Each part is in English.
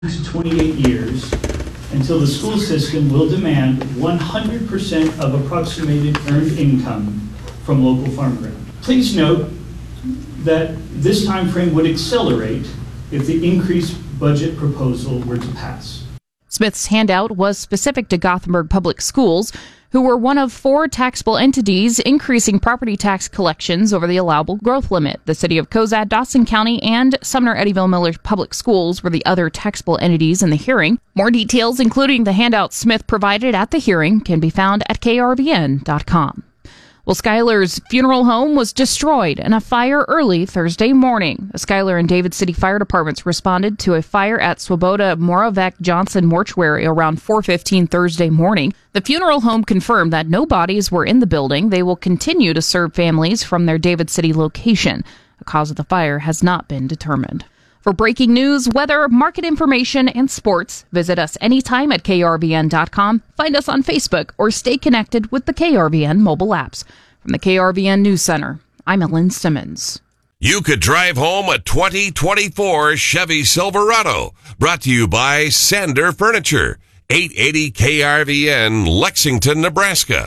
to 28 years until the school system will demand 100% of approximated earned income from local farmland. Please note that this time frame would accelerate if the increased budget proposal were to pass. Smith's handout was specific to Gothenburg Public Schools, who were one of 4 taxable entities increasing property tax collections over the allowable growth limit. The city of Cozad, Dawson County, and Sumner Eddyville Miller Public Schools were the other taxable entities in the hearing. More details, including the handout Smith provided at the hearing, can be found at krvn.com. Well, Schuyler's funeral home was destroyed in a fire early Thursday morning. The Schuyler and David City Fire Departments responded to a fire at Swoboda Moravec Johnson Mortuary around 4:15 Thursday morning. The funeral home confirmed that no bodies were in the building. They will continue to serve families from their David City location. The cause of the fire has not been determined. For breaking news, weather, market information, and sports, visit us anytime at krvn.com. Find us on Facebook or stay connected with the KRVN mobile apps. From the KRVN News Center, I'm Ellen Simmons. You could drive home a 2024 Chevy Silverado. Brought to you by Sander Furniture. 880 KRVN, Lexington, Nebraska.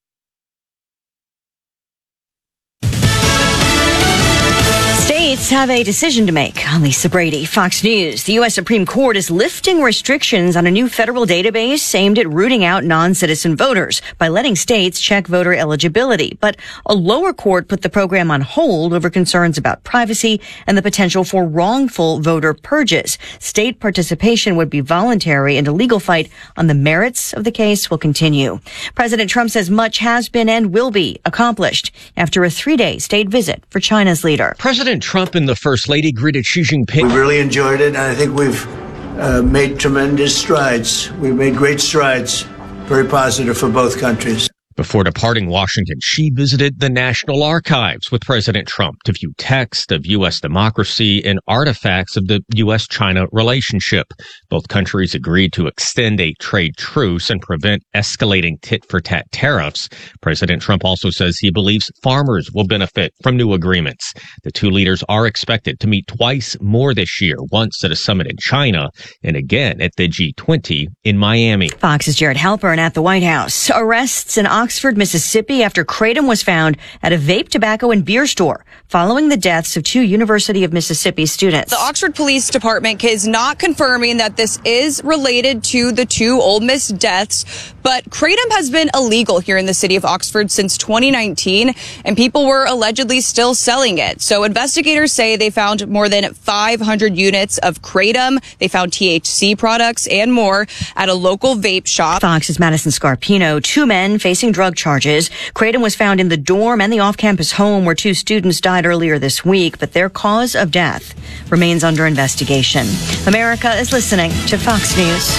States have a decision to make. I'm Lisa Brady, Fox News. The U.S. Supreme Court is lifting restrictions on a new federal database aimed at rooting out non-citizen voters by letting states check voter eligibility. But a lower court put the program on hold over concerns about privacy and the potential for wrongful voter purges. State participation would be voluntary, and a legal fight on the merits of the case will continue. President Trump says much has been and will be accomplished after a 3-day state visit for China's leader. President Trump and the First Lady greeted Xi Jinping. We really enjoyed it, and I think we've made tremendous strides. We've made great strides, very positive for both countries. Before departing Washington, Xi visited the National Archives with President Trump to view texts of U.S. democracy and artifacts of the U.S.-China relationship. Both countries agreed to extend a trade truce and prevent escalating tit-for-tat tariffs. President Trump also says he believes farmers will benefit from new agreements. The two leaders are expected to meet twice more this year, once at a summit in China and again at the G20 in Miami. Fox's Jared Halpern at the White House. Arrests in Oxford, Mississippi after kratom was found at a vape, tobacco, and beer store following the deaths of 2 University of Mississippi students. The Oxford Police Department is not confirming that this is related to the 2 Ole Miss deaths, but kratom has been illegal here in the city of Oxford since 2019, and people were allegedly still selling it. So investigators say they found more than 500 units of kratom. They found THC products and more at a local vape shop. Fox's Madison Scarpino. 2 men facing drug charges. Kratom was found in the dorm and the off-campus home where 2 students died earlier this week, but their cause of death remains under investigation. America is listening to Fox News.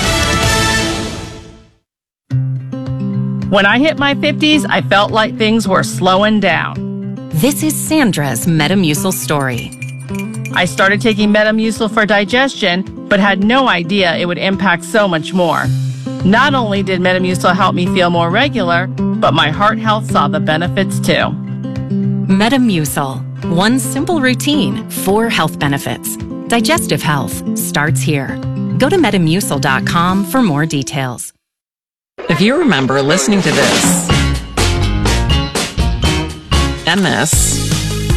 When I hit my 50s, I felt like things were slowing down. This is Sandra's Metamucil story. I started taking Metamucil for digestion, but had no idea it would impact so much more. Not only did Metamucil help me feel more regular, but my heart health saw the benefits too. Metamucil. One simple routine, 4 health benefits. Digestive health starts here. Go to Metamucil.com for more details. If you remember listening to this, and this,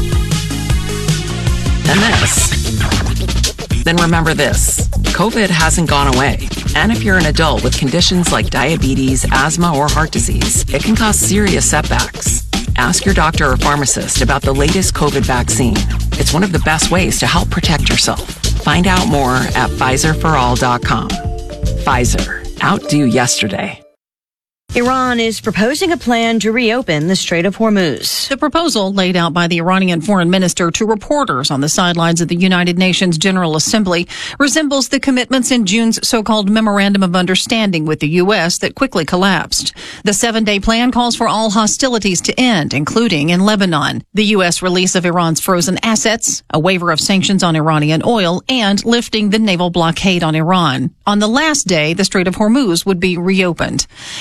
and this, then remember this. COVID hasn't gone away. And if you're an adult with conditions like diabetes, asthma, or heart disease, it can cause serious setbacks. Ask your doctor or pharmacist about the latest COVID vaccine. It's one of the best ways to help protect yourself. Find out more at PfizerForAll.com. Pfizer. Outdo yesterday. Iran is proposing a plan to reopen the Strait of Hormuz. The proposal laid out by the Iranian foreign minister to reporters on the sidelines of the United Nations General Assembly resembles the commitments in June's so-called Memorandum of Understanding with the U.S. that quickly collapsed. The 7-day plan calls for all hostilities to end, including in Lebanon, the U.S. release of Iran's frozen assets, a waiver of sanctions on Iranian oil, and lifting the naval blockade on Iran. On the last day, the Strait of Hormuz would be reopened. Iran's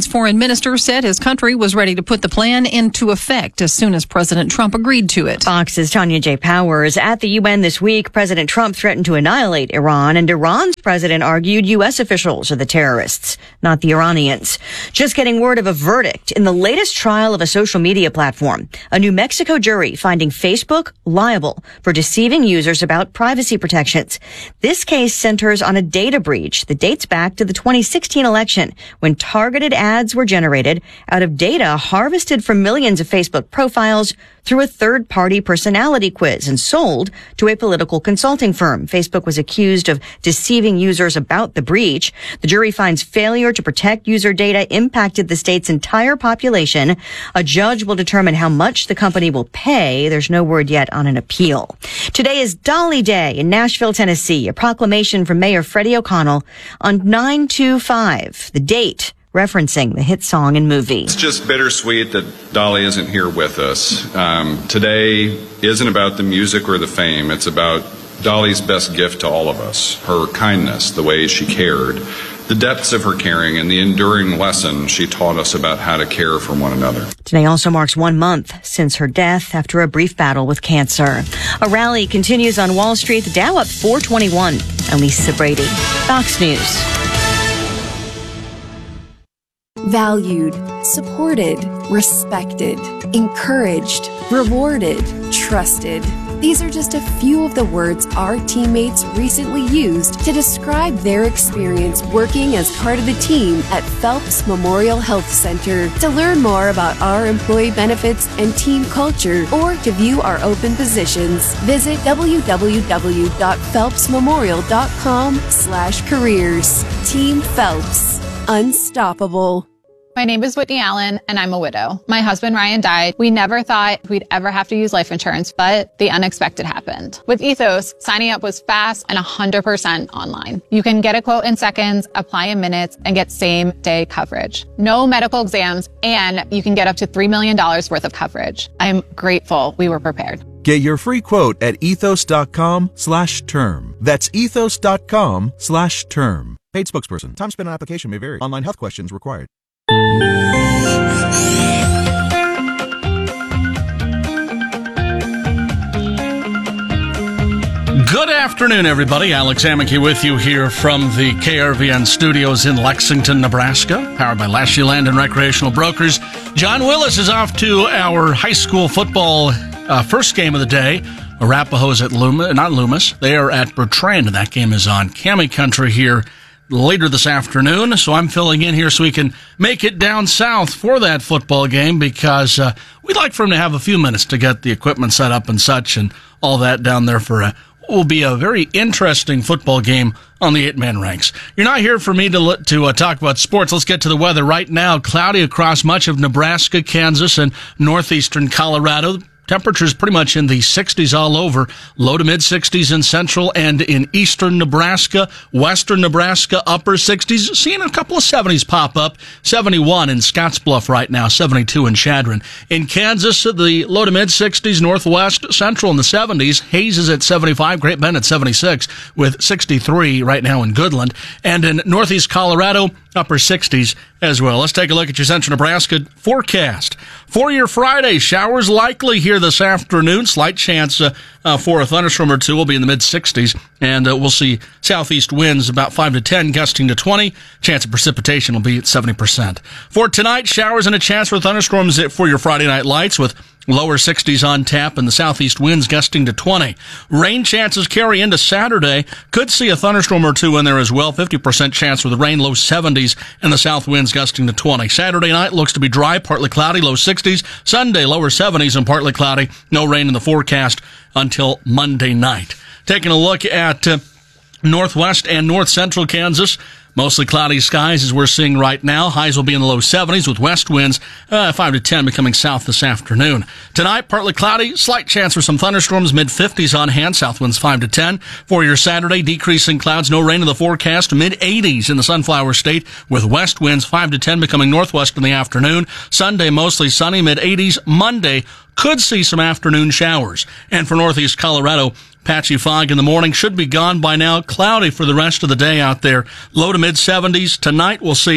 States foreign minister said his country was ready to put the plan into effect as soon as President Trump agreed to it. Fox's Tanya J. Powers. At the UN this week, President Trump threatened to annihilate Iran, and Iran's president argued U.S. officials are the terrorists, not the Iranians. Just getting word of a verdict in the latest trial of a social media platform. A New Mexico jury finding Facebook liable for deceiving users about privacy protections. This case centers on a data breach that dates back to the 2016 election, when targeted ads were generated out of data harvested from millions of Facebook profiles through a third-party personality quiz and sold to a political consulting firm. Facebook was accused of deceiving users about the breach. The jury finds failure to protect user data impacted the state's entire population. A judge will determine how much the company will pay. There's no word yet on an appeal. Today is Dolly Day in Nashville, Tennessee, a proclamation from Mayor Freddie O'Connell on 9/25, the date referencing the hit song and movie. It's just bittersweet that Dolly isn't here with us. Today isn't about the music or the fame. It's about Dolly's best gift to all of us, her kindness, the way she cared, the depths of her caring, and the enduring lesson she taught us about how to care for one another. Today also marks 1 month since her death after a brief battle with cancer. A rally continues on Wall Street, the Dow up 421. I'm Lisa Brady, Fox News. Valued, supported, respected, encouraged, rewarded, trusted. These are just a few of the words our teammates recently used to describe their experience working as part of the team at Phelps Memorial Health Center. To learn more about our employee benefits and team culture, or to view our open positions, visit www.phelpsmemorial.com/careers. Team Phelps. Unstoppable. My name is Whitney Allen, and I'm a widow. My husband, Ryan, died. We never thought we'd ever have to use life insurance, but the unexpected happened. With Ethos, signing up was fast and 100% online. You can get a quote in seconds, apply in minutes, and get same-day coverage. No medical exams, and you can get up to $3 million worth of coverage. I'm grateful we were prepared. Get your free quote at ethos.com/term. That's ethos.com/term. Paid spokesperson. Time spent on application may vary. Online health questions required. Good afternoon, everybody. Alex Amicky with you here from the KRVN studios in Lexington, Nebraska, powered by Lashley Land and Recreational Brokers. John Willis is off to our high school football first game of the day. Arapahoe's at Loomis. They are at Bertrand, and that game is on Cami Country here later this afternoon. So I'm filling in here so we can make it down south for that football game, because we'd like for him to have a few minutes to get the equipment set up and such and all that down there for will be a very interesting football game on the 8-man ranks. You're not here for me to talk about sports. Let's get to the weather. Right now, cloudy across much of Nebraska, Kansas, and northeastern Colorado. Temperatures pretty much in the 60s all over, low to mid 60s in central and in eastern Nebraska, western Nebraska, upper 60s, seeing a couple of 70s pop up, 71 in Scottsbluff right now, 72 in Chadron. In Kansas, the low to mid 60s, northwest, central in the 70s, Hayes is at 75, Great Bend at 76, with 63 right now in Goodland, and in northeast Colorado, upper 60s as well. Let's take a look at your central Nebraska forecast. For your Friday, showers likely here this afternoon. Slight chance for a thunderstorm or two. Will be in the mid-60s, and we'll see southeast winds about 5 to 10, gusting to 20. Chance of precipitation will be at 70%. For tonight, showers and a chance for thunderstorms for your Friday night lights, with lower 60s on tap and the southeast winds gusting to 20. Rain chances carry into Saturday. Could see a thunderstorm or two in there as well. 50% chance for the rain, low 70s, and the south winds gusting to 20. Saturday night looks to be dry, partly cloudy, low 60s. Sunday, lower 70s and partly cloudy. No rain in the forecast until Monday night. Taking a look at northwest and north central Kansas. Mostly cloudy skies as we're seeing right now. Highs will be in the low 70s with west winds 5 to 10 becoming south this afternoon. Tonight, partly cloudy, slight chance for some thunderstorms, mid-50s on hand, south winds 5 to 10. For your Saturday, decreasing clouds, no rain in the forecast, mid-80s in the Sunflower State with west winds 5 to 10 becoming northwest in the afternoon. Sunday, mostly sunny, mid-80s. Monday, could see some afternoon showers. And for northeast Colorado, patchy fog in the morning, should be gone by now. Cloudy for the rest of the day out there. Low to mid-70s. Tonight we'll see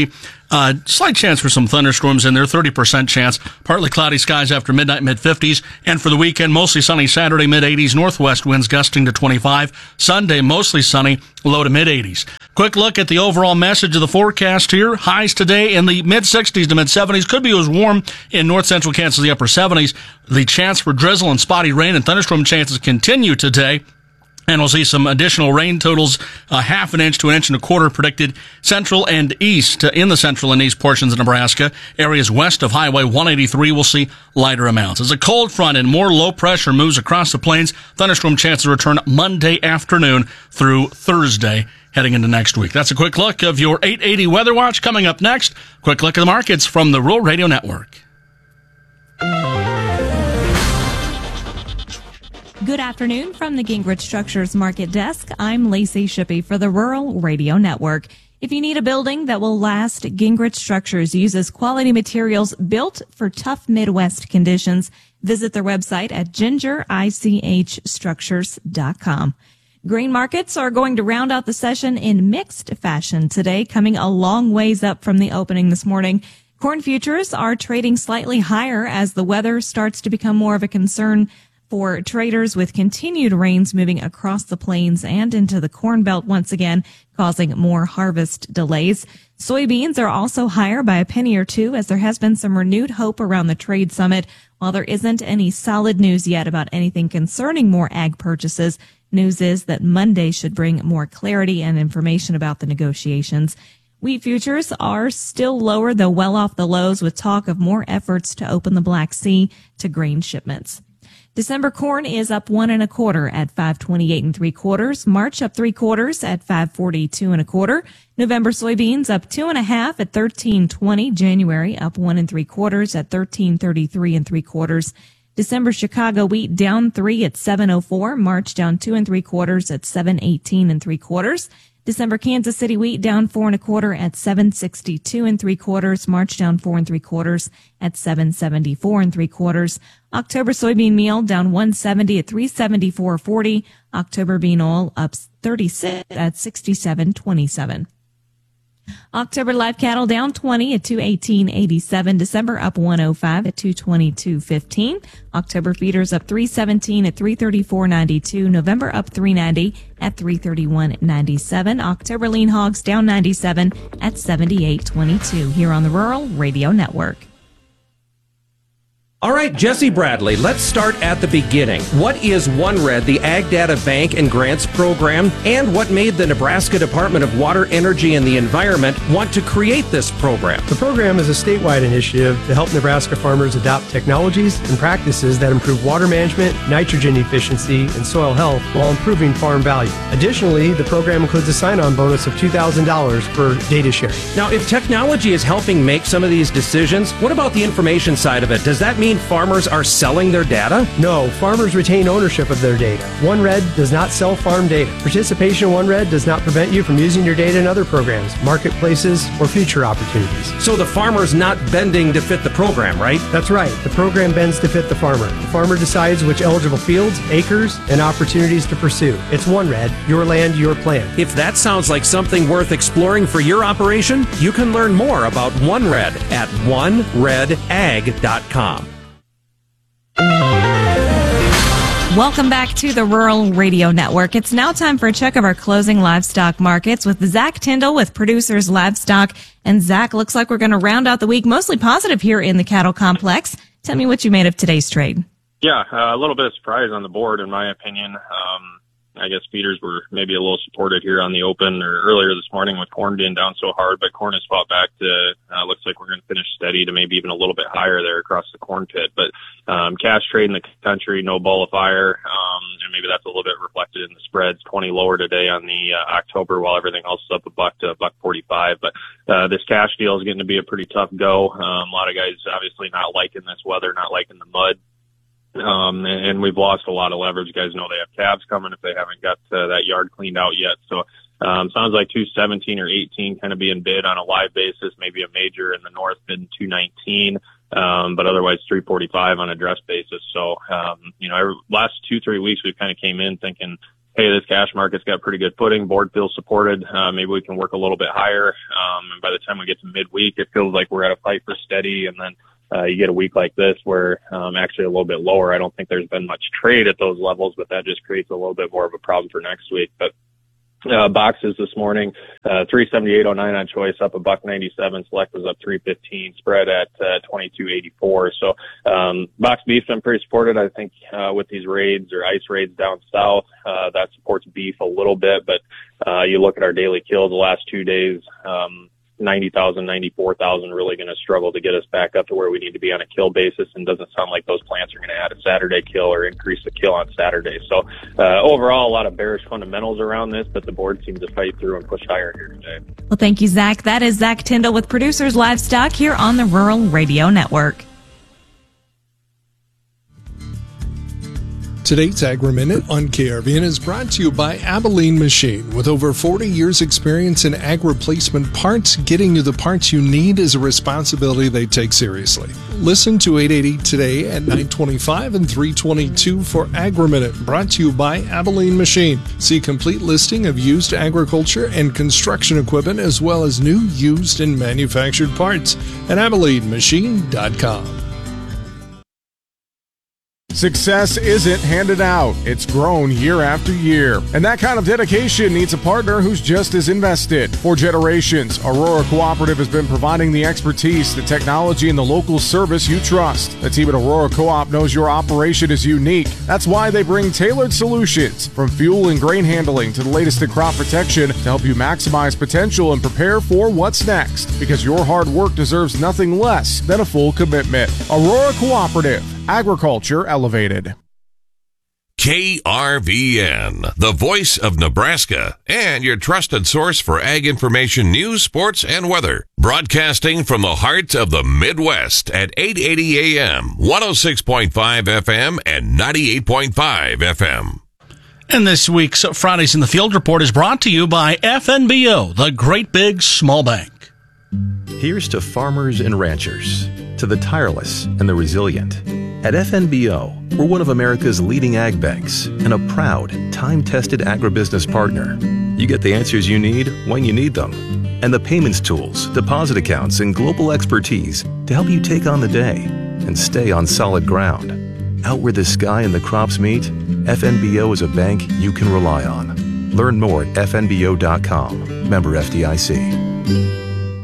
Slight chance for some thunderstorms in there, 30% chance. Partly cloudy skies after midnight, mid-50s. And for the weekend, mostly sunny Saturday, mid-80s. Northwest winds gusting to 25. Sunday, mostly sunny, low to mid-80s. Quick look at the overall message of the forecast here. Highs today in the mid-60s to mid-70s. Could be as warm in north central Kansas, the upper 70s. The chance for drizzle and spotty rain and thunderstorm chances continue today. And we'll see some additional rain totals, a half an inch to an inch and a quarter predicted central and east in the central and east portions of Nebraska. Areas west of Highway 183 will see lighter amounts. As a cold front and more low pressure moves across the plains, thunderstorm chances return Monday afternoon through Thursday heading into next week. That's a quick look of your 880 Weather Watch. Coming up next, quick look at the markets from the Rural Radio Network. Good afternoon from the Gingrich Structures Market Desk. I'm Lacey Shippey for the Rural Radio Network. If you need a building that will last, Gingrich Structures uses quality materials built for tough Midwest conditions. Visit their website at gingerichstructures.com. Grain markets are going to round out the session in mixed fashion today, coming a long ways up from the opening this morning. Corn futures are trading slightly higher as the weather starts to become more of a concern for traders, with continued rains moving across the plains and into the Corn Belt once again, causing more harvest delays. Soybeans are also higher by a penny or two as there has been some renewed hope around the trade summit. While there isn't any solid news yet about anything concerning more ag purchases, news is that Monday should bring more clarity and information about the negotiations. Wheat futures are still lower, though well off the lows, with talk of more efforts to open the Black Sea to grain shipments. December corn is up 1 1/4 at 5.28 3/4. March up 3/4 at 5.42 1/4. November soybeans up 2 1/2 at 13.20. January up 1 3/4 at 13.33 3/4. December Chicago wheat down 3 at 7.04. March down 2 3/4 at 7.18 3/4. December Kansas City wheat down 4 1/4 at 7.62 3/4. March down 4 3/4 at 7.74 3/4. October soybean meal down 170 at 374.40. October bean oil up 36 at 67.27. October live cattle down 20 at 218.87. December up 105 at 222.15. October feeders up 317 at 334.92. November up 390 at 331.97. October lean hogs down 97 at 78.22 here on the Rural Radio Network. All right, Jesse Bradley, let's start at the beginning. What is OneRed, the Ag Data Bank and Grants Program, and what made the Nebraska Department of Water, Energy, and the Environment want to create this program? The program is a statewide initiative to help Nebraska farmers adopt technologies and practices that improve water management, nitrogen efficiency, and soil health while improving farm value. Additionally, the program includes a sign-on bonus of $2,000 for data sharing. Now, if technology is helping make some of these decisions, what about the information side of it? Does that mean farmers are selling their data? No, farmers retain ownership of their data. OneRed does not sell farm data. Participation in OneRed does not prevent you from using your data in other programs, marketplaces, or future opportunities. So the farmer's not bending to fit the program, right? That's right. The program bends to fit the farmer. The farmer decides which eligible fields, acres, and opportunities to pursue. It's OneRed, your land, your plan. If that sounds like something worth exploring for your operation, you can learn more about OneRed at oneredag.com. Welcome back to the Rural Radio Network. It's now time for a check of our closing livestock markets with Zach Tyndall with Producers Livestock. And Zach, looks like we're going to round out the week mostly positive here in the cattle complex. Tell me what you made of today's trade. Yeah, a little bit of surprise on the board, in my opinion. I guess feeders were maybe a little supported here on the open or earlier this morning with corn being down so hard, but corn has fought back to, looks like we're going to finish steady to maybe even a little bit higher there across the corn pit. But, cash trade in the country, no ball of fire. And maybe that's a little bit reflected in the spreads, 20 lower today on the, October, while everything else is up $1 to $1.45. But, this cash deal is getting to be a pretty tough go. A lot of guys obviously not liking this weather, not liking the mud. And we've lost a lot of leverage. You guys know they have calves coming if they haven't got that yard cleaned out yet. So, sounds like 217 or 18 kind of being bid on a live basis, maybe a major in the north bidding 219. But otherwise 345 on a dress basis. So, last 2-3 weeks we kind of came in thinking, hey, this cash market's got pretty good footing. Board feels supported. Maybe we can work a little bit higher. And by the time we get to midweek, it feels like we're at a fight for steady. And then you get a week like this where actually a little bit lower. I don't think there's been much trade at those levels, but that just creates a little bit more of a problem for next week. But boxes this morning, 378.09 on choice, up $1.97. Select was up 3.15. Spread at 22.84. So box beef's been pretty supported. I think with these raids or ice raids down south, that supports beef a little bit. But you look at our daily kills the last 2 days, 90,000, 94,000, really going to struggle to get us back up to where we need to be on a kill basis, and doesn't sound like those plants are going to add a Saturday kill or increase the kill on Saturday. So overall, a lot of bearish fundamentals around this, but the board seems to fight through and push higher here today. Well, thank you, Zach. That is Zach Tyndall with Producers Livestock here on the Rural Radio Network. Today's Agri-Minute on KRVN is brought to you by Abilene Machine. With over 40 years experience in ag replacement parts, getting you the parts you need is a responsibility they take seriously. Listen to 880 today at 9:25 and 3:22 for Agri-Minute, brought to you by Abilene Machine. See complete listing of used agriculture and construction equipment, as well as new, used, and manufactured parts at AbileneMachine.com. Success isn't handed out, it's grown year after year. And that kind of dedication needs a partner who's just as invested. For generations, Aurora Cooperative has been providing the expertise, the technology, and the local service you trust. The team at Aurora Co-op knows your operation is unique. That's why they bring tailored solutions, from fuel and grain handling to the latest in crop protection, to help you maximize potential and prepare for what's next. Because your hard work deserves nothing less than a full commitment. Aurora Cooperative. Agriculture elevated. KRVN, the voice of Nebraska, and your trusted source for ag information, news, sports, and weather. Broadcasting from the heart of the Midwest at 880 AM, 106.5 FM, and 98.5 FM. And this week's Fridays in the Field report is brought to you by FNBO, the Great Big Small Bank. Here's to farmers and ranchers, to the tireless and the resilient. At FNBO, we're one of America's leading ag banks and a proud, time-tested agribusiness partner. You get the answers you need when you need them, and the payments tools, deposit accounts, and global expertise to help you take on the day and stay on solid ground. Out where the sky and the crops meet, FNBO is a bank you can rely on. Learn more at fnbo.com. Member FDIC.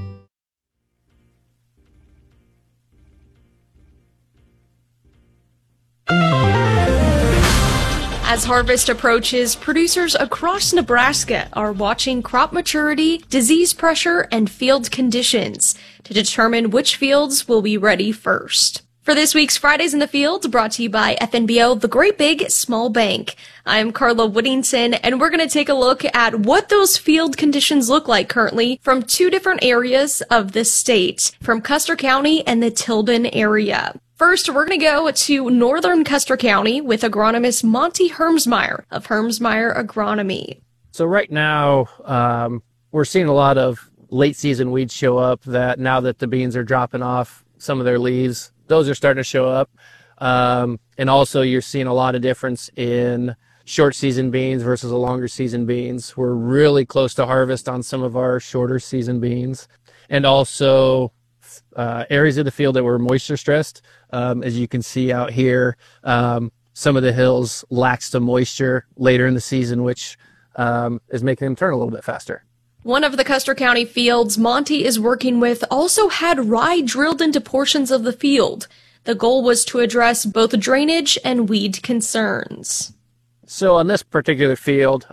As harvest approaches, producers across Nebraska are watching crop maturity, disease pressure, and field conditions to determine which fields will be ready first. For this week's Fridays in the Field, brought to you by FNBO, the Great Big Small Bank. I'm Carla Whittington, and we're going to take a look at what those field conditions look like currently from two different areas of the state, from Custer County and the Tilden area. First, we're going to go to northern Custer County with agronomist Monty Hermsmeyer of Hermsmeyer Agronomy. So right now, we're seeing a lot of late season weeds show up that now that the beans are dropping off some of their leaves, those are starting to show up. And also you're seeing a lot of difference in short season beans versus a longer season beans. We're really close to harvest on some of our shorter season beans. And also areas of the field that were moisture stressed. As you can see out here, some of the hills lack some moisture later in the season, which is making them turn a little bit faster. One of the Custer County fields Monty is working with also had rye drilled into portions of the field. The goal was to address both drainage and weed concerns. So on this particular field,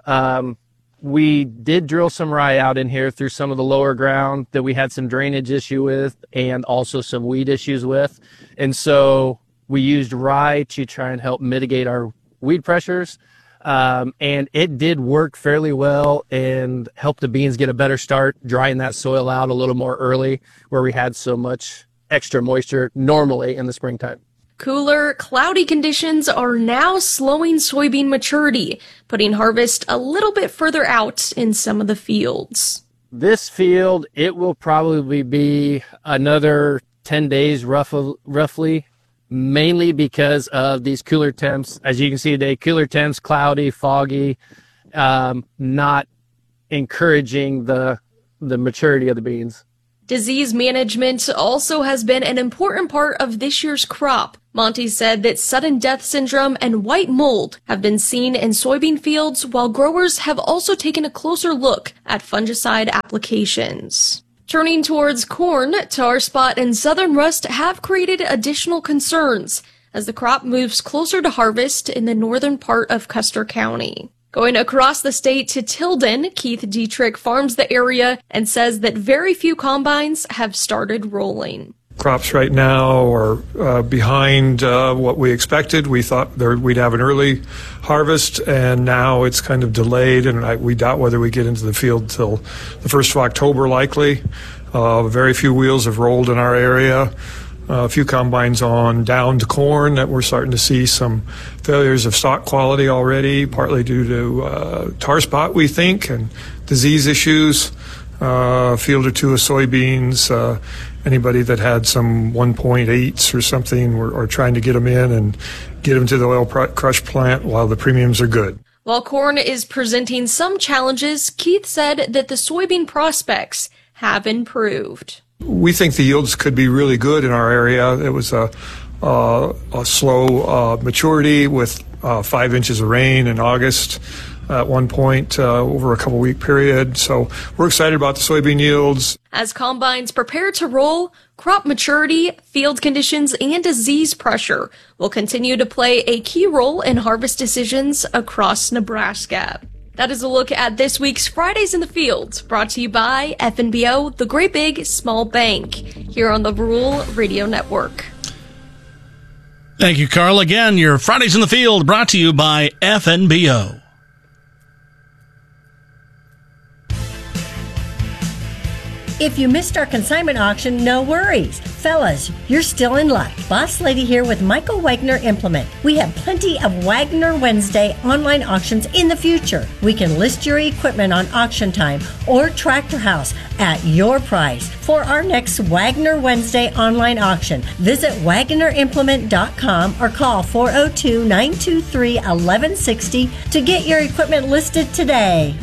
we did drill some rye out in here through some of the lower ground that we had some drainage issue with and also some weed issues with. And so we used rye to try and help mitigate our weed pressures. And it did work fairly well and help the beans get a better start, drying that soil out a little more early where we had so much extra moisture normally in the springtime. Cooler, cloudy conditions are now slowing soybean maturity, putting harvest a little bit further out in some of the fields. This field, it will probably be another 10 days roughly, mainly because of these cooler temps. As you can see today, cooler temps, cloudy, foggy, not encouraging the maturity of the beans. Disease management also has been an important part of this year's crop. Monty said that sudden death syndrome and white mold have been seen in soybean fields, while growers have also taken a closer look at fungicide applications. Turning towards corn, tar spot and southern rust have created additional concerns as the crop moves closer to harvest in the northern part of Custer County. Going across the state to Tilden, Keith Dietrich farms the area and says that very few combines have started rolling. Crops right now are behind what we expected. We thought we'd have an early harvest, and now it's kind of delayed, and we doubt whether we get into the field till the 1st of October likely. Very few wheels have rolled in our area. A few combines on down to corn that we're starting to see some failures of stock quality already, partly due to tar spot, we think, and disease issues. A field or two of soybeans, anybody that had some 1.8s or something, we're trying to get them in and get them to the oil crush plant while the premiums are good. While corn is presenting some challenges, Keith said that the soybean prospects have improved. We think the yields could be really good in our area. It was a slow maturity with 5 inches of rain in August at one point over a couple-week period. So we're excited about the soybean yields. As combines prepare to roll, crop maturity, field conditions, and disease pressure will continue to play a key role in harvest decisions across Nebraska. That is a look at this week's Fridays in the Field, brought to you by FNBO, the Great Big Small Bank, here on the Rural Radio Network. Thank you, Carl. Again, your Fridays in the Field brought to you by FNBO. If you missed our consignment auction, no worries. Fellas, you're still in luck. Boss Lady here with Michael Wagner Implement. We have plenty of Wagner Wednesday online auctions in the future. We can list your equipment on Auction Time or Tractor House at your price. For our next Wagner Wednesday online auction, visit WagnerImplement.com or call 402-923-1160 to get your equipment listed today.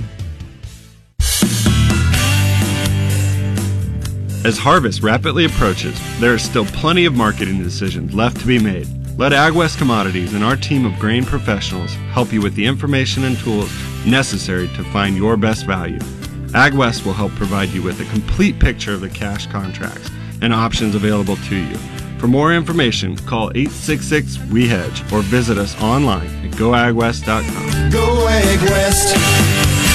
As harvest rapidly approaches, there is still plenty of marketing decisions left to be made. Let AgWest Commodities and our team of grain professionals help you with the information and tools necessary to find your best value. AgWest will help provide you with a complete picture of the cash contracts and options available to you. For more information, call 866-WE-HEDGE or visit us online at goagwest.com. Go AgWest.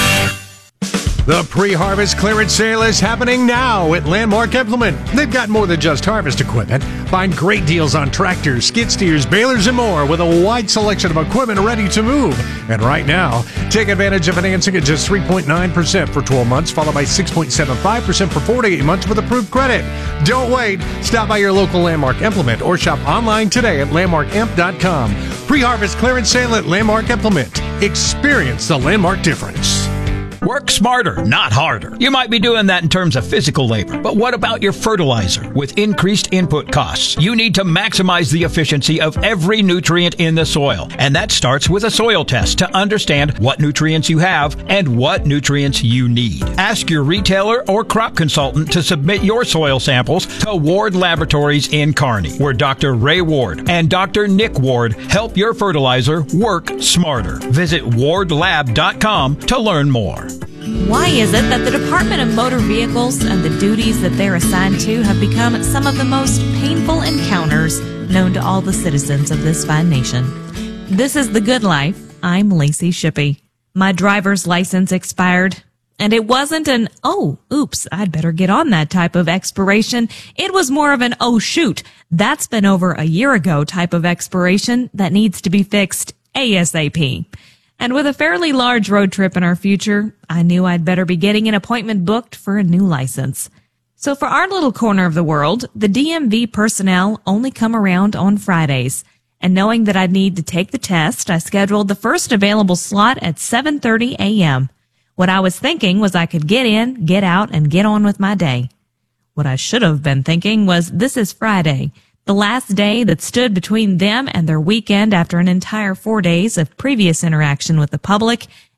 The pre-harvest clearance sale is happening now at Landmark Implement. They've got more than just harvest equipment. Find great deals on tractors, skid steers, balers, and more with a wide selection of equipment ready to move. And right now, take advantage of financing at just 3.9% for 12 months, followed by 6.75% for 48 months with approved credit. Don't wait. Stop by your local Landmark Implement or shop online today at landmarkimp.com. Pre-harvest clearance sale at Landmark Implement. Experience the Landmark difference. Work smarter, not harder. You might be doing that in terms of physical labor, but what about your fertilizer? With increased input costs, you need to maximize the efficiency of every nutrient in the soil. And that starts with a soil test to understand what nutrients you have and what nutrients you need. Ask your retailer or crop consultant to submit your soil samples to Ward Laboratories in Kearney, where Dr. Ray Ward and Dr. Nick Ward help your fertilizer work smarter. Visit wardlab.com to learn more. Why is it that the Department of Motor Vehicles and the duties that they're assigned to have become some of the most painful encounters known to all the citizens of this fine nation? This is The Good Life. I'm Lacey Shippey. My driver's license expired, and it wasn't an, oh, oops, I'd better get on that type of expiration. It was more of an, oh, shoot, that's been over a year ago type of expiration that needs to be fixed ASAP. And with a fairly large road trip in our future, I knew I'd better be getting an appointment booked for a new license. So for our little corner of the world, the DMV personnel only come around on Fridays. And knowing that I'd need to take the test, I scheduled the first available slot at 7:30 a.m. What I was thinking was I could get in, get out, and get on with my day. What I should have been thinking was this is Friday, the last day that stood between them and their weekend after an entire 4 days of previous interaction with the public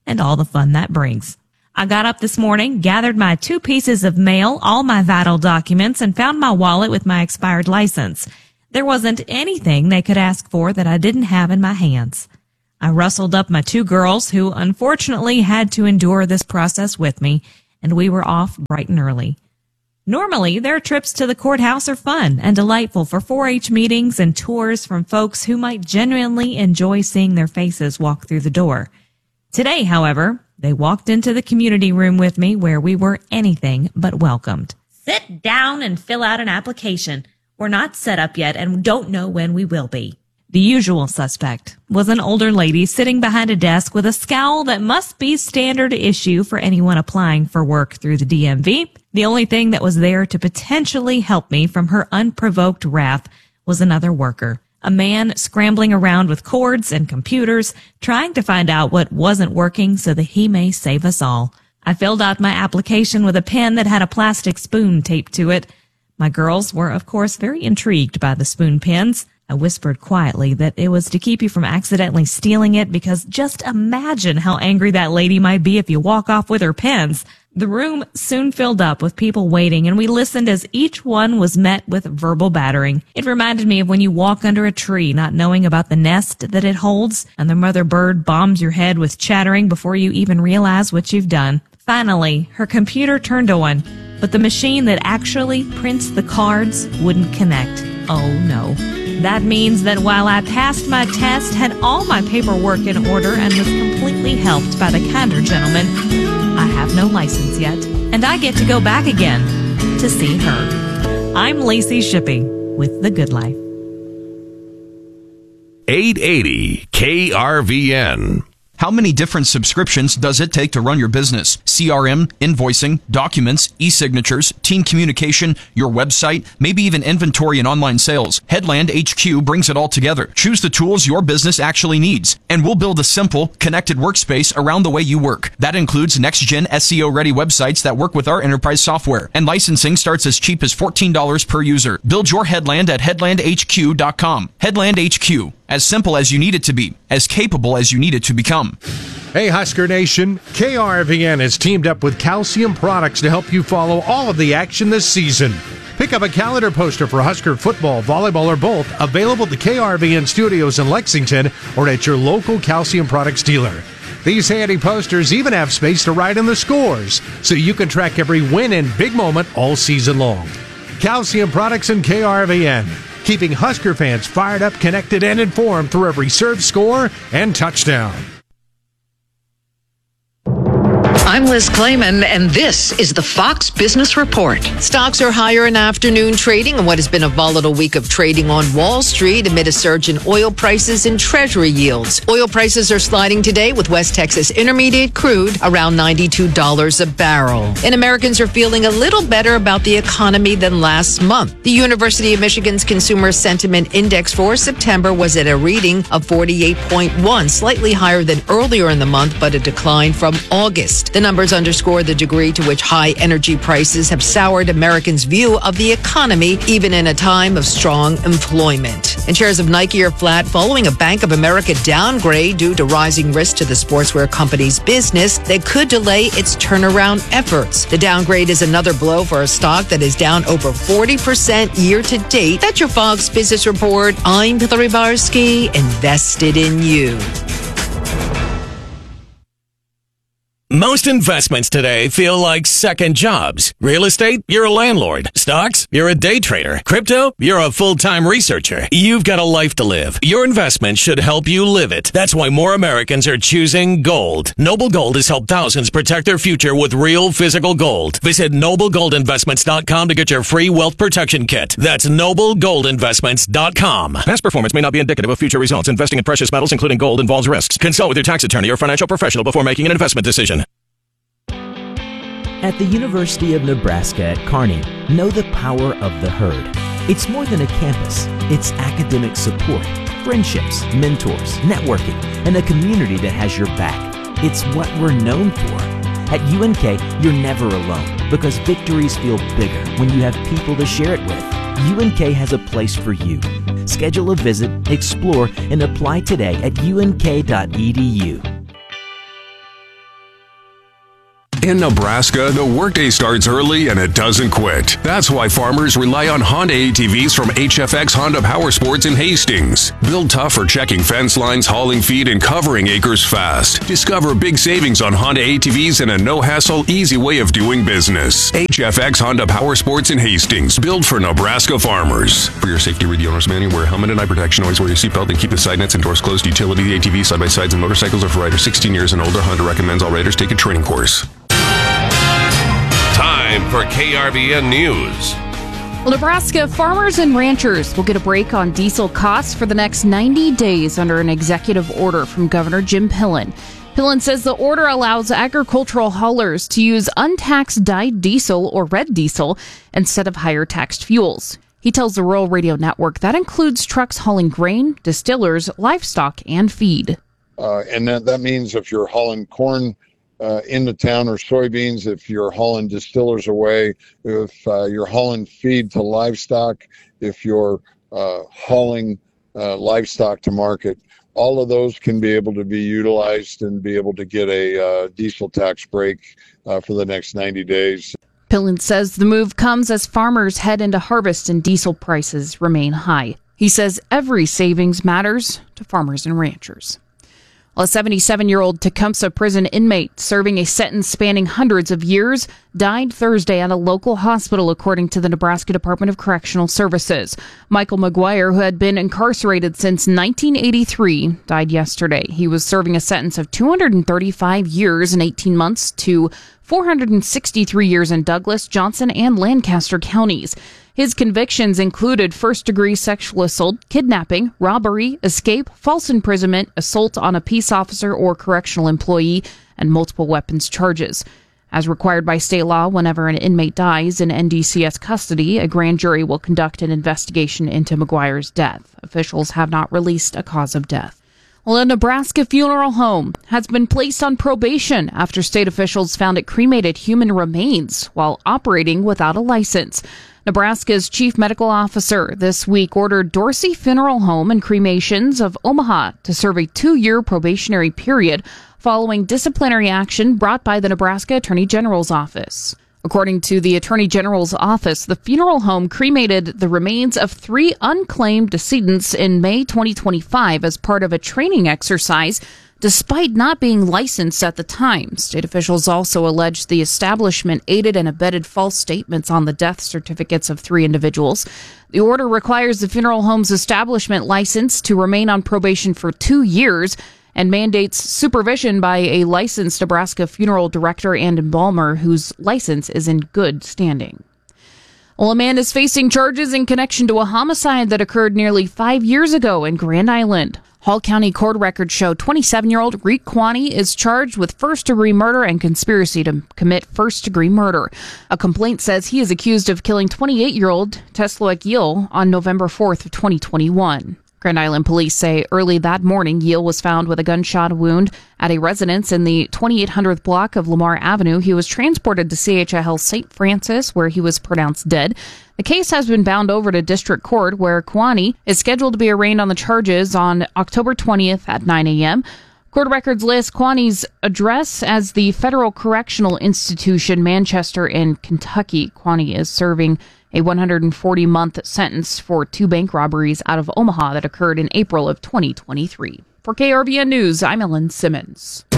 and all the fun that brings. I got up this morning, gathered my 2 pieces of mail, all my vital documents, and found my wallet with my expired license. There wasn't anything they could ask for that I didn't have in my hands. I rustled up my 2 girls, who unfortunately had to endure this process with me, and we were off bright and early. Normally, their trips to the courthouse are fun and delightful for 4-H meetings and tours from folks who might genuinely enjoy seeing their faces walk through the door. Today, however, they walked into the community room with me where we were anything but welcomed. Sit down and fill out an application. We're not set up yet and don't know when we will be. The usual suspect was an older lady sitting behind a desk with a scowl that must be standard issue for anyone applying for work through the DMV. The only thing that was there to potentially help me from her unprovoked wrath was another worker, a man scrambling around with cords and computers, trying to find out what wasn't working so that he may save us all. I filled out my application with a pen that had a plastic spoon taped to it. My girls were, of course, very intrigued by the spoon pens. I whispered quietly that it was to keep you from accidentally stealing it, because just imagine how angry that lady might be if you walk off with her pens. The room soon filled up with people waiting, and we listened as each one was met with verbal battering. It reminded me of when you walk under a tree not knowing about the nest that it holds, and the mother bird bombs your head with chattering before you even realize what you've done. Finally, her computer turned on, but the machine that actually prints the cards wouldn't connect. Oh no. That means that while I passed my test, had all my paperwork in order, and was completely helped by the kinder gentleman, I have no license yet, and I get to go back again to see her. I'm Lacey Shippey with The Good Life. 880 KRVN. How many different subscriptions does it take to run your business? CRM, invoicing, documents, e-signatures, team communication, your website, maybe even inventory and online sales. Headland HQ brings it all together. Choose the tools your business actually needs, and we'll build a simple, connected workspace around the way you work. That includes next-gen SEO-ready websites that work with our enterprise software, and licensing starts as cheap as $14 per user. Build your Headland at headlandhq.com. Headland HQ. As simple as you need it to be, as capable as you need it to become. Hey, Husker Nation, KRVN has teamed up with Calcium Products to help you follow all of the action this season. Pick up a calendar poster for Husker football, volleyball, or both, available at the KRVN studios in Lexington or at your local Calcium Products dealer. These handy posters even have space to write in the scores, so you can track every win and big moment all season long. Calcium Products and KRVN, keeping Husker fans fired up, connected, and informed through every serve, score, and touchdown. I'm Liz Clayman, and this is the Fox Business Report. Stocks are higher in afternoon trading in what has been a volatile week of trading on Wall Street amid a surge in oil prices and Treasury yields. Oil prices are sliding today with West Texas Intermediate crude around $92 a barrel. And Americans are feeling a little better about the economy than last month. The University of Michigan's Consumer Sentiment Index for September was at a reading of 48.1, slightly higher than earlier in the month, but a decline from August. The numbers underscore the degree to which high energy prices have soured Americans' view of the economy, even in a time of strong employment. And shares of Nike are flat following a Bank of America downgrade due to rising risk to the sportswear company's business that could delay its turnaround efforts. The downgrade is another blow for a stock that is down over 40% year to date. That's your Fox Business Report. I'm Hillary Barsky, invested in you. Most investments today feel like second jobs. Real estate, you're a landlord. Stocks, you're a day trader. Crypto, you're a full-time researcher. You've got a life to live. Your investment should help you live it. That's why more Americans are choosing gold. Noble Gold has helped thousands protect their future with real physical gold. Visit NobleGoldInvestments.com to get your free wealth protection kit. That's NobleGoldInvestments.com. Past performance may not be indicative of future results. Investing in precious metals, including gold, involves risks. Consult with your tax attorney or financial professional before making an investment decision. At the University of Nebraska at Kearney, know the power of the herd. It's more than a campus. It's academic support, friendships, mentors, networking, and a community that has your back. It's what we're known for. At UNK, you're never alone because victories feel bigger when you have people to share it with. UNK has a place for you. Schedule a visit, explore, and apply today at unk.edu. In Nebraska, the workday starts early and it doesn't quit. That's why farmers rely on Honda ATVs from HFX Honda Power Sports in Hastings. Built tough for checking fence lines, hauling feed, and covering acres fast. Discover big savings on Honda ATVs and a no-hassle, easy way of doing business. HFX Honda Power Sports in Hastings, built for Nebraska farmers. For your safety, read the owner's manual. Wear a helmet and eye protection. Always wear your seatbelt and keep the side nets and doors closed. Utility ATVs, side-by-sides, and motorcycles are for riders 16 years and older. Honda recommends all riders take a training course. Time for KRVN News. Well, Nebraska farmers and ranchers will get a break on diesel costs for the next 90 days under an executive order from Governor Jim Pillen. Pillen says the order allows agricultural haulers to use untaxed dyed diesel or red diesel instead of higher taxed fuels. He tells the Rural Radio Network that includes trucks hauling grain, distillers, livestock, and feed. And that means if you're hauling corn into town or soybeans, if you're hauling distillers away, if you're hauling feed to livestock, if you're hauling livestock to market, all of those can be able to be utilized and be able to get a diesel tax break for the next 90 days. Pillen says the move comes as farmers head into harvest and diesel prices remain high. He says every savings matters to farmers and ranchers. A 77-year-old Tecumseh prison inmate serving a sentence spanning hundreds of years died Thursday at a local hospital, according to the Nebraska Department of Correctional Services. Michael McGuire, who had been incarcerated since 1983, died yesterday. He was serving a sentence of 235 years and 18 months to 463 years in Douglas, Johnson, and Lancaster counties. His convictions included first-degree sexual assault, kidnapping, robbery, escape, false imprisonment, assault on a peace officer or correctional employee, and multiple weapons charges. As required by state law, whenever an inmate dies in NDCS custody, a grand jury will conduct an investigation into McGuire's death. Officials have not released a cause of death. Well, a Nebraska funeral home has been placed on probation after state officials found it cremated human remains while operating without a license. Nebraska's chief medical officer this week ordered Dorsey Funeral Home and Cremations of Omaha to serve a 2-year probationary period following disciplinary action brought by the Nebraska Attorney General's office. According to the Attorney General's office, the funeral home cremated the remains of 3 unclaimed decedents in May 2025 as part of a training exercise, despite not being licensed at the time. State officials also alleged the establishment aided and abetted false statements on the death certificates of 3 individuals. The order requires the funeral home's establishment license to remain on probation for 2 years and mandates supervision by a licensed Nebraska funeral director and embalmer whose license is in good standing. Well, a man is facing charges in connection to a homicide that occurred nearly 5 years ago in Grand Island. Hall County court records show 27-year-old Reek Kwani is charged with first-degree murder and conspiracy to commit first-degree murder. A complaint says he is accused of killing 28-year-old Tesloek Yil on November 4th of 2021. Grand Island police say early that morning, Yil was found with a gunshot wound at a residence in the 2800th block of Lamar Avenue. He was transported to CHL St. Francis, where he was pronounced dead. The case has been bound over to district court, where Kwani is scheduled to be arraigned on the charges on October 20th at 9 a.m. Court records list Kwani's address as the Federal Correctional Institution, Manchester in Kentucky. Kwani is serving a 140-month sentence for 2 bank robberies out of Omaha that occurred in April of 2023. For KRVN News, I'm Ellen Simmons.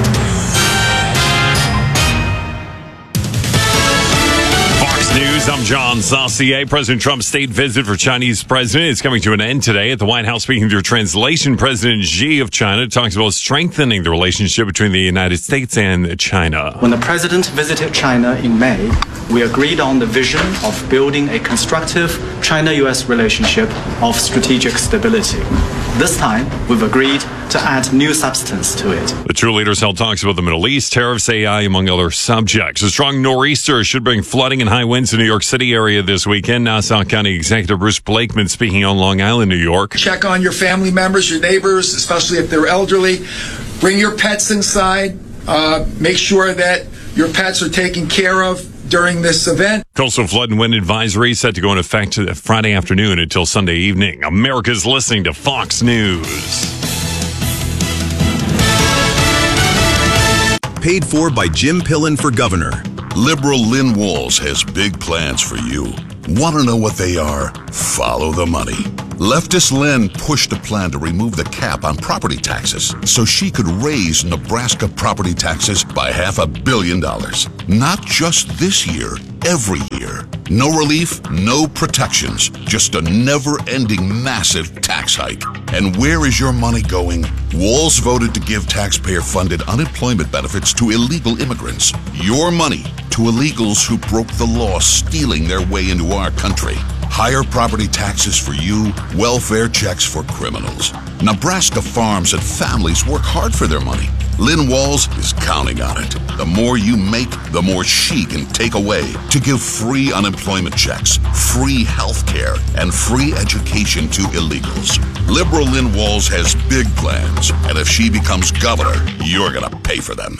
Fox News, I'm John Saucier. President Trump's state visit for Chinese president is coming to an end today. At the White House, speaking through translation, President Xi of China talks about strengthening the relationship between the United States and China. When the president visited China in May, we agreed on the vision of building a constructive China-U.S. relationship of strategic stability. This time, we've agreed to add new substance to it. The two leaders held talks about the Middle East, tariffs, AI, among other subjects. A strong nor'easter should bring flooding and high winds to the New York City area this weekend. Nassau County Executive Bruce Blakeman speaking on Long Island, New York. Check on your family members, your neighbors, especially if they're elderly. Bring your pets inside. Make sure that your pets are taken care of during this event. Coastal flood and wind advisory set to go into effect Friday afternoon until Sunday evening. America's listening to Fox News. paid for by Jim Pillen for governor. Liberal Lynn Walls has big plans for you. Want to know what they are? Follow the money. Leftist Lynn pushed a plan to remove the cap on property taxes so she could raise Nebraska property taxes by $500 million. Not just this year, every year. No relief, no protections, just a never-ending massive tax hike. And where is your money going? Walls voted to give taxpayer-funded unemployment benefits to illegal immigrants. Your money to illegals who broke the law, stealing their way into our country. Higher property taxes for you, welfare checks for criminals. Nebraska farms and families work hard for their money. Lynn Walls is counting on it. The more you make, the more she can take away to give free unemployment checks, free health care, and free education to illegals. Liberal Lynn Walls has big plans, and if she becomes governor, you're gonna pay for them.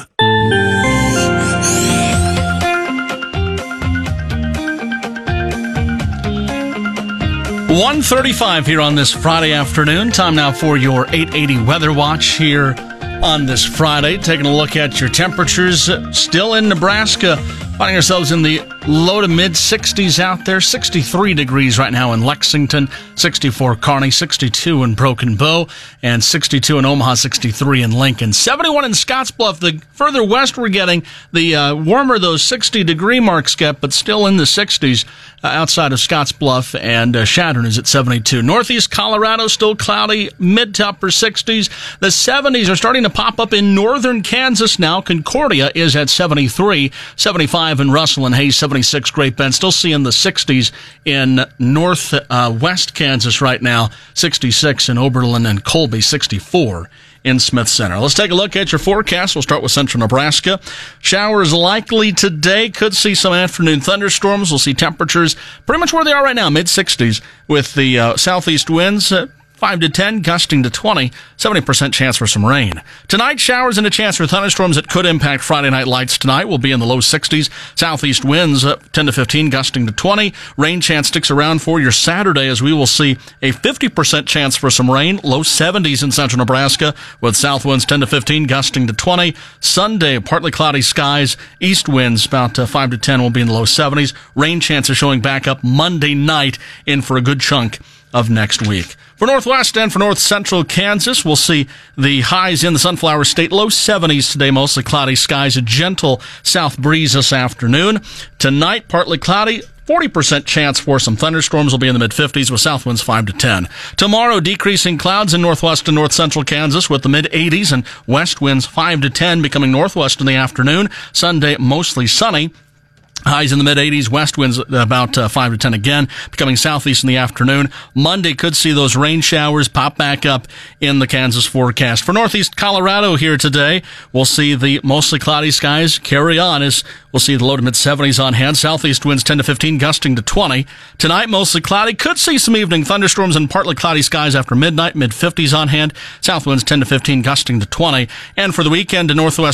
1:35 here on this Friday afternoon. Time now for your 880 Weather Watch here on this Friday. Taking a look at your temperatures still in Nebraska. Finding ourselves in the low to mid 60s out there. 63 degrees right now in Lexington, 64 Kearney, 62 in Broken Bow, and 62 in Omaha, 63 in Lincoln. 71 in Scottsbluff. The further west we're getting, the warmer those 60-degree marks get, but still in the 60s outside of Scottsbluff, and Chadron is at 72. Northeast Colorado, still cloudy, mid to upper 60s. The 70s are starting to pop up in northern Kansas now. Concordia is at 73, 75 in Russell and Hayes, 76 Great Bend. Still seeing the 60s in northwest Kansas right now, 66 in Oberlin and Colby, 64 in Smith Center. Let's take a look at your forecast. We'll start with central Nebraska. Showers likely today. Could see some afternoon thunderstorms. We'll see temperatures pretty much where they are right now, mid-60s, with the southeast winds 5 to 10, gusting to 20, 70% chance for some rain. Tonight, showers and a chance for thunderstorms that could impact Friday night lights tonight. Will be in the low 60s. Southeast winds 10 to 15, gusting to 20. Rain chance sticks around for your Saturday, as we will see a 50% chance for some rain. Low 70s in central Nebraska, with south winds 10 to 15, gusting to 20. Sunday, partly cloudy skies. East winds about 5 to 10 will be in the low 70s. Rain chances showing back up Monday night in for a good chunk of next week. For northwest and for north central Kansas, we'll see the highs in the Sunflower State, low 70s today, mostly cloudy skies, a gentle south breeze this afternoon. Tonight, partly cloudy, 40% chance for some thunderstorms, will be in the mid-50s with south winds 5 to 10. Tomorrow, decreasing clouds in northwest and north central Kansas with the mid-80s and west winds 5 to 10, becoming northwest in the afternoon. Sunday, mostly sunny. Highs in the mid-80s, west winds about 5 to 10 again, becoming southeast in the afternoon. Monday could see those rain showers pop back up in the Kansas forecast. For northeast Colorado here today, we'll see the mostly cloudy skies carry on as we'll see the low to mid-70s on hand. Southeast winds 10 to 15, gusting to 20. Tonight, mostly cloudy. Could see some evening thunderstorms and partly cloudy skies after midnight, mid-50s on hand. South winds 10 to 15, gusting to 20. And for the weekend to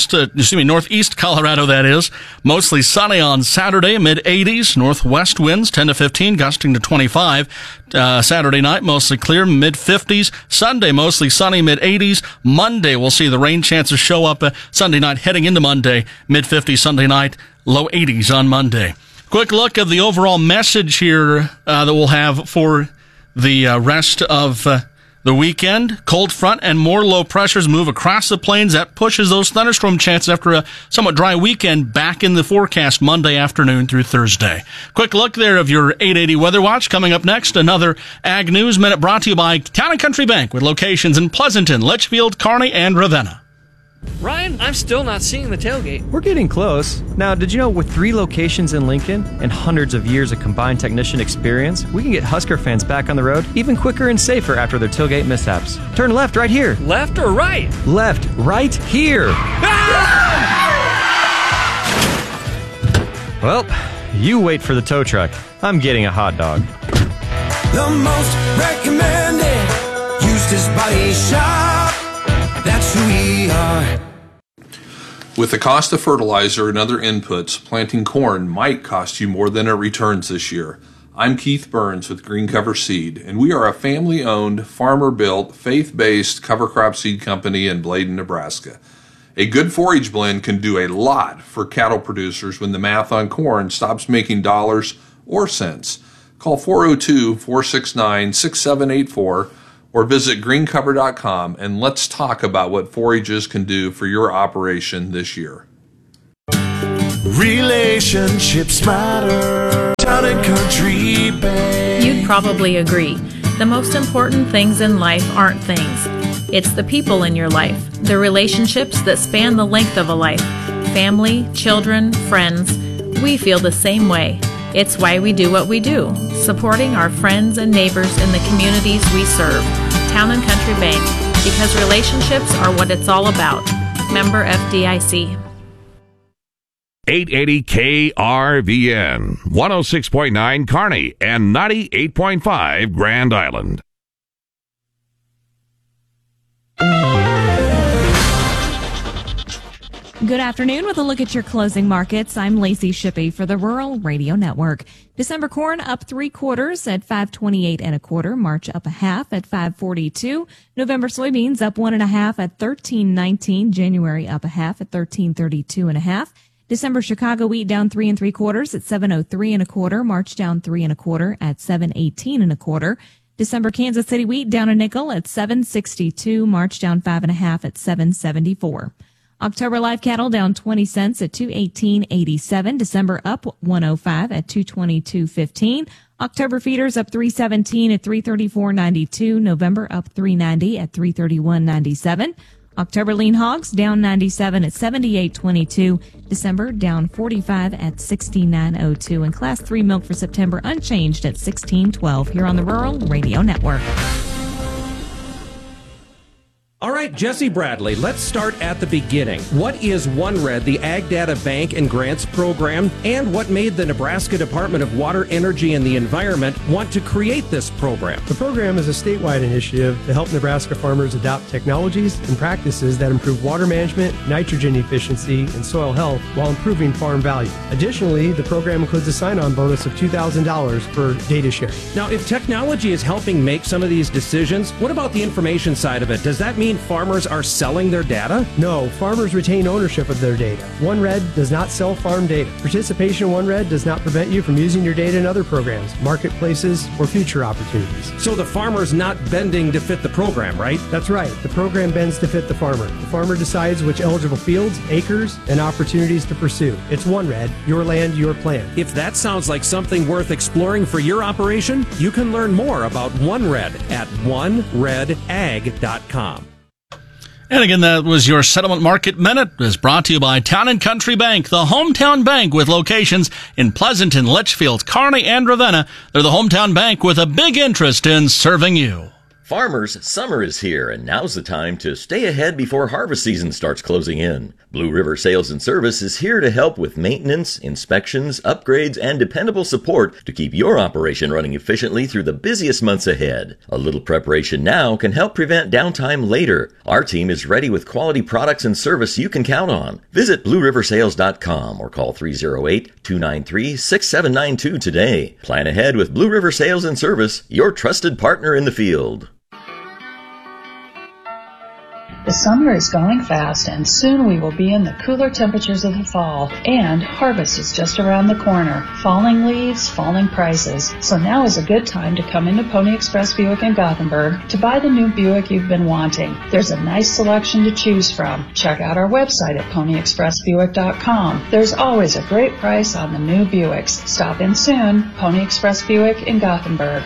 northeast Colorado, that is, mostly sunny on Saturday, mid-80s, northwest winds 10 to 15, gusting to 25. Saturday night, mostly clear, mid-50s. Sunday, mostly sunny, mid-80s. Monday, we'll see the rain chances show up Sunday night, heading into Monday, mid-50s Sunday night, low 80s on Monday. Quick look at the overall message here that we'll have for the rest of the weekend. Cold front and more low pressures move across the plains. That pushes those thunderstorm chances after a somewhat dry weekend back in the forecast Monday afternoon through Thursday. Quick look there of your 880 Weather Watch. Coming up next, another Ag News Minute brought to you by Town & Country Bank with locations in Pleasanton, Litchfield, Kearney, and Ravenna. Ryan, I'm still not seeing the tailgate. We're getting close. Now, did you know with 3 locations in Lincoln and hundreds of years of combined technician experience, we can get Husker fans back on the road even quicker and safer after their tailgate mishaps? Turn left right here. Left or right? Left right here. Well, you wait for the tow truck. I'm getting a hot dog. The most recommended Eustace Body Shop. That's who we are. With the cost of fertilizer and other inputs, planting corn might cost you more than it returns this year. I'm Keith Burns with Green Cover Seed, and we are a family-owned, farmer-built, faith-based cover crop seed company in Bladen, Nebraska. A good forage blend can do a lot for cattle producers when the math on corn stops making dollars or cents. Call 402-469-6784 or visit greencover.com and let's talk about what forages can do for your operation this year. Relationships matter. Town and Country Bank. You'd probably agree. The most important things in life aren't things. It's the people in your life, the relationships that span the length of a life. Family, children, friends. We feel the same way. It's why we do what we do, supporting our friends and neighbors in the communities we serve. Town and Country Bank, because relationships are what it's all about. Member FDIC. 880 KRVN, 106.9 Kearney, and 98.5 Grand Island. Good afternoon with a look at your closing markets. I'm Lacey Shippey for the Rural Radio Network. December corn up 3/4 at 5.28 1/4. March up 1/2 at 5.42. November soybeans up 1.5 at 13.19. January up 1/2 at 13.32 1/2. December Chicago wheat down 3 3/4 at 7.03 1/4. March down 3 1/4 at 7.18 1/4. December Kansas City wheat down a nickel at 7.62. March down 5.5 at 7.74. October live cattle down 20 cents at 218.87. December up 105 at 222.15. October feeders up 317 at 334.92. November up 390 at 331.97. October lean hogs down 97 at 78.22. December down 45 at 69.02. And Class 3 milk for September unchanged at 16.12 here on the Rural Radio Network. All right, Jesse Bradley, let's start at the beginning. What is OneRed, the Ag Data Bank and Grants Program, and what made the Nebraska Department of Water, Energy, and the Environment want to create this program? The program is a statewide initiative to help Nebraska farmers adopt technologies and practices that improve water management, nitrogen efficiency, and soil health while improving farm value. Additionally, the program includes a sign-on bonus of $2,000 for data sharing. Now, if technology is helping make some of these decisions, what about the information side of it? Does that mean farmers are selling their data? No, farmers retain ownership of their data. OneRed does not sell farm data. Participation in OneRed does not prevent you from using your data in other programs, marketplaces, or future opportunities. So the farmer's not bending to fit the program, right? That's right. The program bends to fit the farmer. The farmer decides which eligible fields, acres, and opportunities to pursue. It's OneRed, your land, your plan. If that sounds like something worth exploring for your operation, you can learn more about OneRed at oneredag.com. And again, that was your Settlement Market Minute. It was brought to you by Town and Country Bank, the hometown bank with locations in Pleasanton, Litchfield, Kearney, and Ravenna. They're the hometown bank with a big interest in serving you. Farmers, summer is here, and now's the time to stay ahead before harvest season starts closing in. Blue River Sales and Service is here to help with maintenance, inspections, upgrades, and dependable support to keep your operation running efficiently through the busiest months ahead. A little preparation now can help prevent downtime later. Our team is ready with quality products and service you can count on. Visit BlueRiverSales.com or call 308-293-6792 today. Plan ahead with Blue River Sales and Service, your trusted partner in the field. The summer is going fast, and soon we will be in the cooler temperatures of the fall, and harvest is just around the corner. Falling leaves, falling prices. So now is a good time to come into Pony Express Buick in Gothenburg to buy the new Buick you've been wanting. There's a nice selection to choose from. Check out our website at ponyexpressbuick.com. There's always a great price on the new Buicks. Stop in soon. Pony Express Buick in Gothenburg.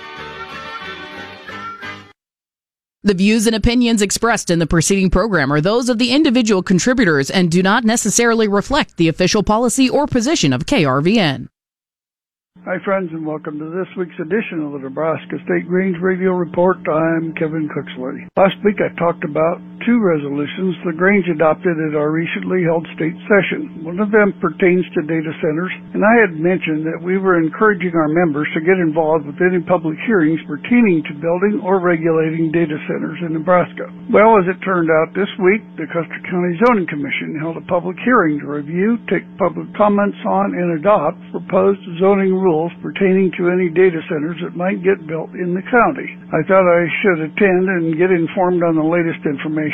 The views and opinions expressed in the preceding program are those of the individual contributors and do not necessarily reflect the official policy or position of KRVN. Hi, friends, and welcome to this week's edition of the Nebraska State Greens Radio Report. I'm Kevin Cooksley. Last week I talked about two resolutions the Greens adopted at our recently held state session. One of them pertains to data centers, and I had mentioned that we were encouraging our members to get involved with any public hearings pertaining to building or regulating data centers in Nebraska. Well, as it turned out, this week the Custer County Zoning Commission held a public hearing to review, take public comments on, and adopt proposed zoning rules pertaining to any data centers that might get built in the county. I thought I should attend and get informed on the latest information.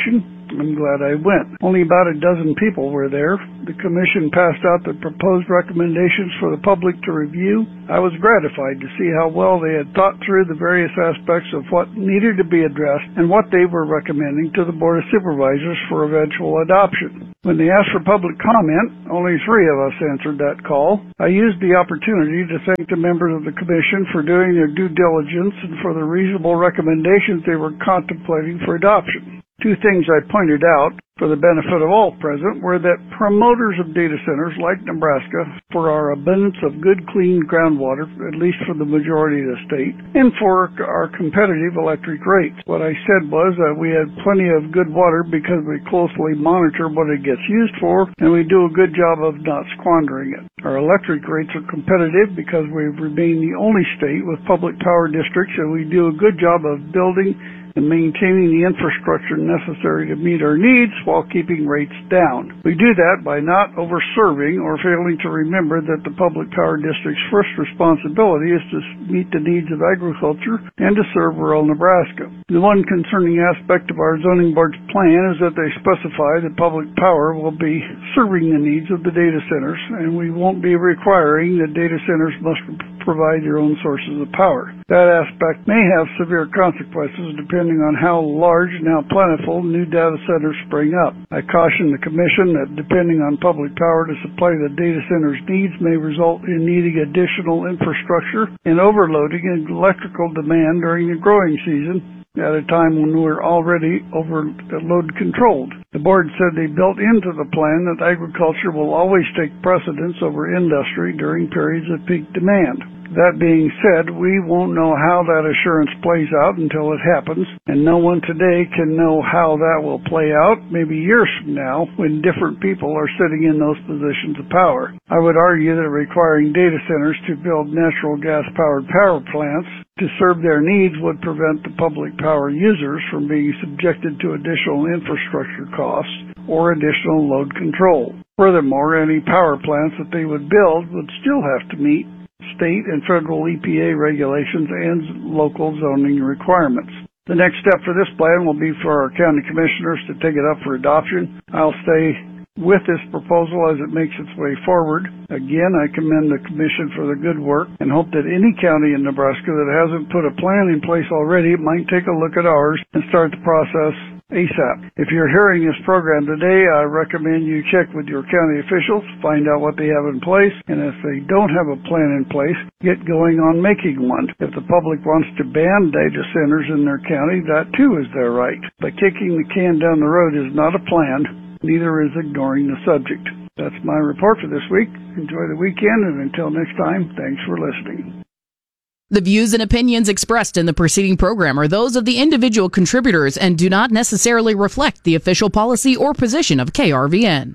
I'm glad I went. Only about a dozen people were there. The commission passed out the proposed recommendations for the public to review. I was gratified to see how well they had thought through the various aspects of what needed to be addressed and what they were recommending to the Board of Supervisors for eventual adoption. When they asked for public comment, only 3 of us answered that call. I used the opportunity to thank the members of the commission for doing their due diligence and for the reasonable recommendations they were contemplating for adoption. 2 things I pointed out for the benefit of all present were that promoters of data centers like Nebraska, for our abundance of good, clean groundwater, at least for the majority of the state, and for our competitive electric rates. What I said was that we had plenty of good water because we closely monitor what it gets used for, and we do a good job of not squandering it. Our electric rates are competitive because we've remained the only state with public power districts, and we do a good job of building and maintaining the infrastructure necessary to meet our needs while keeping rates down. We do that by not over-serving or failing to remember that the public power district's first responsibility is to meet the needs of agriculture and to serve rural Nebraska. The one concerning aspect of our zoning board's plan is that they specify that public power will be serving the needs of the data centers, and we won't be requiring that data centers must provide their own sources of power. That aspect may have severe consequences depending on how large and how plentiful new data centers spring up. I caution the Commission that depending on public power to supply the data centers' needs may result in needing additional infrastructure and overloading electrical demand during the growing season at a time when we're already overload controlled. The board said they built into the plan that agriculture will always take precedence over industry during periods of peak demand. That being said, we won't know how that assurance plays out until it happens, and no one today can know how that will play out, maybe years from now, when different people are sitting in those positions of power. I would argue that requiring data centers to build natural gas-powered power plants to serve their needs would prevent the public power users from being subjected to additional infrastructure costs or additional load control. Furthermore, any power plants that they would build would still have to meet state and federal EPA regulations and local zoning requirements. The next step for this plan will be for our county commissioners to take it up for adoption. I'll stay with this proposal as it makes its way forward. Again, I commend the Commission for the good work and hope that any county in Nebraska that hasn't put a plan in place already might take a look at ours and start the process ASAP. If you're hearing this program today, I recommend you check with your county officials, find out what they have in place, and if they don't have a plan in place, get going on making one. If the public wants to ban data centers in their county, that too is their right. But kicking the can down the road is not a plan, neither is ignoring the subject. That's my report for this week. Enjoy the weekend, and until next time, thanks for listening. The views and opinions expressed in the preceding program are those of the individual contributors and do not necessarily reflect the official policy or position of KRVN.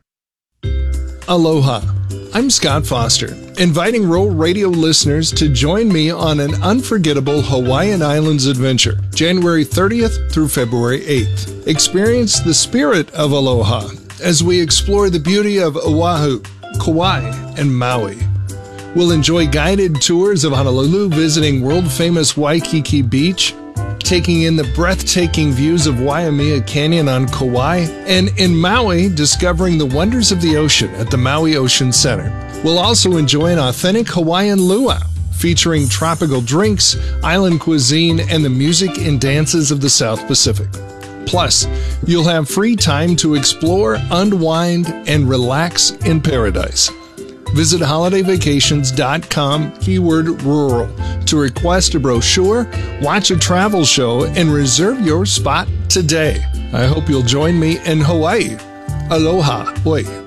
Aloha. I'm Scott Foster, inviting Rural Radio listeners to join me on an unforgettable Hawaiian Islands adventure, January 30th through February 8th. Experience the spirit of aloha as we explore the beauty of Oahu, Kauai, and Maui. We'll enjoy guided tours of Honolulu, visiting world-famous Waikiki Beach, taking in the breathtaking views of Waimea Canyon on Kauai, and in Maui, discovering the wonders of the ocean at the Maui Ocean Center. We'll also enjoy an authentic Hawaiian luau, featuring tropical drinks, island cuisine, and the music and dances of the South Pacific. Plus, you'll have free time to explore, unwind, and relax in paradise. Visit holidayvacations.com, keyword rural, to request a brochure, watch a travel show, and reserve your spot today. I hope you'll join me in Hawaii. Aloha. Oi.